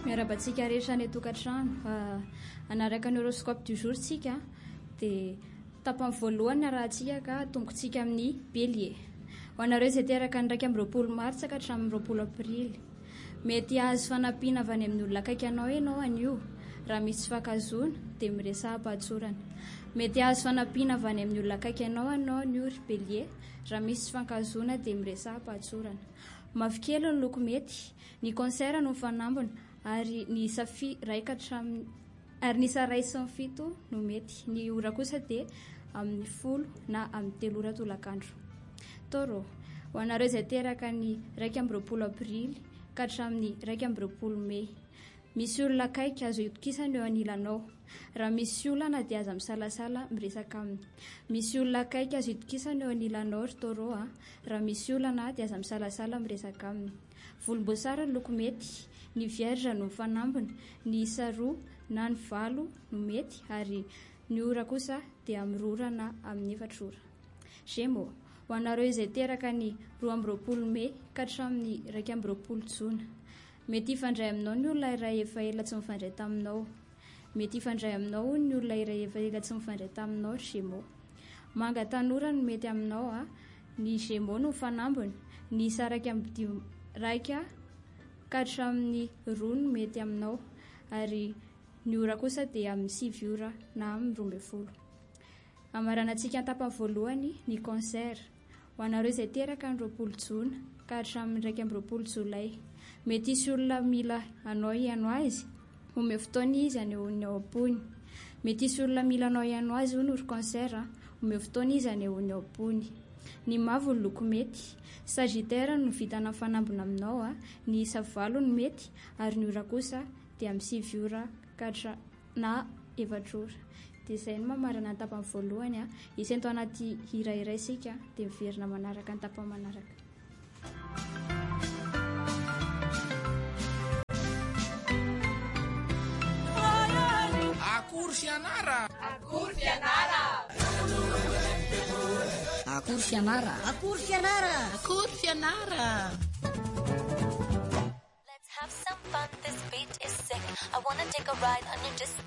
miarabantsika rehetra ny atokantrano anaraka ny horoscope du jour tsika dia tapany voalohany arahantsika ka tombokontsika amin'ny bélier. Ho anareo izay teraka ny 2 martsa ka hatramin'ny 20 aprily, mety azo fanampiana avy any amin'ny olona akaiky anao ianao anio. Raha misy tsy fankazoana dia miresaha-pahatsorana. Mety azo fanampiana avy any amin'ny olona akaiky anao anio ry bélier. Raha misy tsy fankazoana dia miresaha-pahatsorana. Mavokely ny loko mety, ny cancer no mifanambina ary ny isa raika hatramin'ny ary ny isa 2 sy 7 no mety. Ny ora kosa dia amin'ny 10 na amin'ny 3 ora tolakandro. Taureau, ho anareo izay teraka ny 20 aprily ka hatramin'ny 20 may, misy olona akaiky azo itokisana eo anilanao. Raha misy olana dia aza misalasala miresaka aminy. Misy olona akaiky azo itokisana eo anilanao ry Taureau. Raha misy olana dia aza misalasala miresaka aminy. Volomboasary ny loko mety, ny vierge no mifanambina, ny isa 2 na ny 9 no mety ary ny ora kosa dia amin'ny 2 ora na amin'ny 4 ora. Gémeaux, ho anareo izay teraka ny 20 may ka hatramin'ny 20 jona, mety ifandray aminao ny olona iray efa ela tsy mifandray taminao. Mety ifandray aminao ny olona iray efa ela tsy mifandray taminao Gémeaux. Manga tanora no mety aminao ny Gémeaux no mifanambina, ny isa 1 ka hatramin'ny 2 no mety aminao ary ny ora kosa dia amin'ny 7 ora na amin'ny 12. Amaranantsika tapany voalohany ny cancer. Ho anareo izay teraka ny 20 jona ka hatramin'ny 20 jolay, mety isy olona mila anao ihano azy, omeo fotoana izy anehoany ao am-pony. Mety isy olona mila anao ihano azy hono ry cancer, omeo fotoana izy anehoany ao am-pony. Ny mavo ny loko mety, sagittaire no vitana fanambina aminao, ny isa 7 no mety ary ny ora kosa dia amin'ny 7 ora na 4 ora. Dia izay no mamarana ny tapany voalohany. Isento anaty hira iray isika dia miverina manaraka ny tapany manaraka. Akory fianara! Akory fianara! Akory fianara! Akory fianara! Akory fianara! Let's have some fun, this beat is sick. I wanna take a ride on your disco